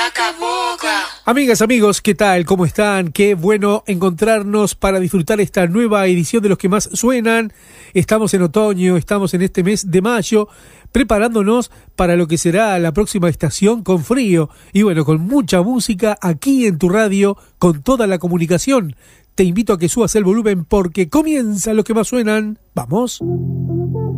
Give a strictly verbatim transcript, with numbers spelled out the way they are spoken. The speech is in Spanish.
la cabocla. Amigas, amigos, ¿qué tal? ¿Cómo están? Qué bueno encontrarnos para disfrutar esta nueva edición de Los que más suenan. Estamos en otoño, estamos en este mes de mayo, preparándonos para lo que será la próxima estación con frío. Y bueno, con mucha música aquí en tu radio, con toda la comunicación. Te invito a que subas el volumen porque comienza Los que más suenan. ¡Vamos!